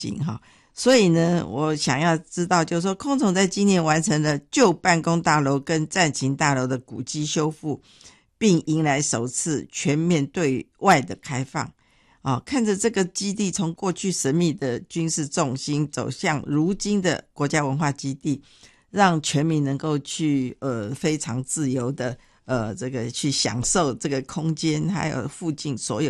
景哈。所以呢，我想要知道，就是说，空总在今年完成了旧办公大楼跟战情大楼的古迹修复，并迎来首次全面对外的开放。看着这个基地从过去神秘的军事重心走向如今的国家文化基地，让全民能够去非常自由的这个去享受这个空间，还有附近所有